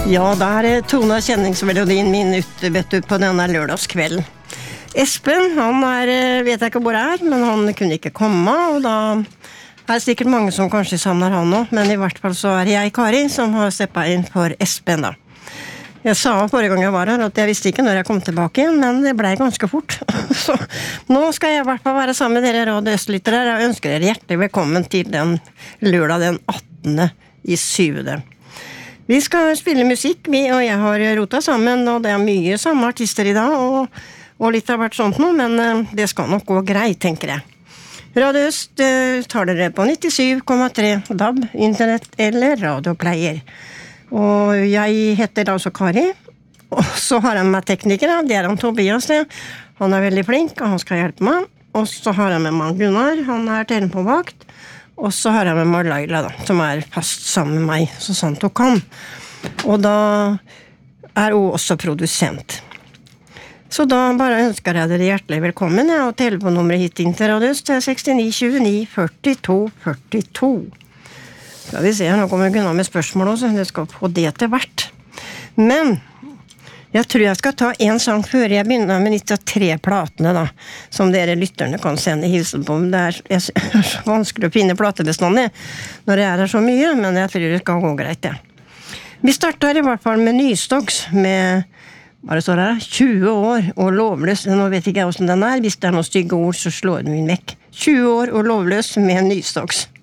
Ja, där tonar känningsmelodin min ute, vet du, på denne lørdagskvelden. Espen, han vet jeg ikke hvor men han kunne ikke komme, og da det sikkert mange som kanskje savner han nå, men i hvert fall så jeg, Kari, som har steppet inn for Espen da. Jeg sa forrige gang jeg var her at jeg visste ikke når jeg kom tilbake igjen, men det ble ganske fort. Så nå skal jeg i hvert fall være sammen med dere Radio Østlyttere, og ønsker dere hjertelig velkommen til den lørdag den 18.7. Vi skal spille musikk, vi og jeg har rota sammen, og det mye samme artister i dag, og litt har vært sånt nå, men det skal nok gå greit, tenker jeg. Radio Øst tar dere på 97,3 DAB, internett eller radioplayer. Og jeg heter altså Kari, og så har jeg med teknikere, det han Tobias det. Han veldig flink, og han skal hjelpe meg. Og så har jeg med meg Gunnar, han telen på vakt. Og så har jeg med meg Laila da, som fast sammen med meg, så sant hun kan. Og da hun også produsent. Så da bare ønsker jeg dere hjertelig velkommen, ja, og telefonnummeret hit inn til Radio Øst 69 29 42 42. Skal vi se, nå kommer Gunnar med spørsmål også, det skal få det til hvert. Men jeg tror jeg skal ta en sang før jeg begynner med 93 platene da, som dere lytterne kan sende hilsen på. Det så vanskelig å finne platebestanden når det her så mye, men jeg tror det skal gå greit, ja. Vi starter i hvert fall med Nystocks, med, hva det står her, 20 år og lovløs. Nå vet ikke jeg hvordan den hvis det noen stygge ord, så slår den min vekk. 20 år og lovløs med Nystocks.